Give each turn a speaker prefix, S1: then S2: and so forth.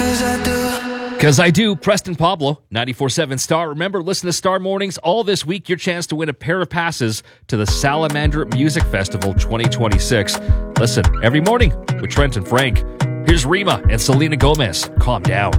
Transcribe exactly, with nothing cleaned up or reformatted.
S1: Cause I do.
S2: Because I do. Preston Pablo, ninety-four point seven Star. Remember, listen to Star Mornings all this week. Your chance to win a pair of passes to the Salamander Music Festival twenty twenty-six. Listen every morning with Trent and Frank. Here's Rima and Selena Gomez. Calm down.